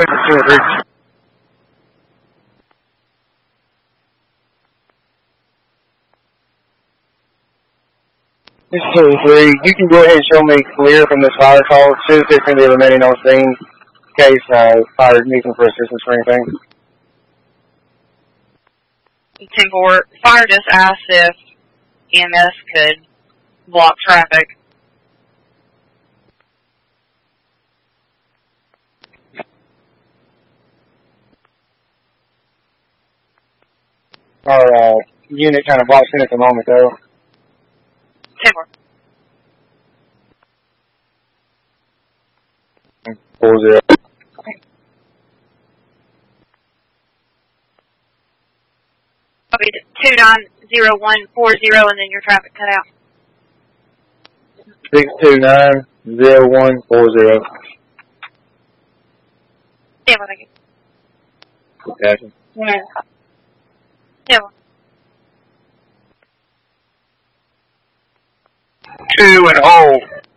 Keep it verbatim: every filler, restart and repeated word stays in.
wait for two or three. This is two or three. You can go ahead and show me clear from this fire call. See if there's going to be remaining on scene in case uh, fire needs them for assistance or anything. ten four, fire just asked if E M S could block traffic. Our uh, unit kind of blocks in at the moment, though. ten four. Four zero. Okay, two nine zero one four zero, and then your traffic cut out. Six two nine zero one four zero. Yeah, well, thank you. Gotcha. Yeah. Yeah. Two and hold.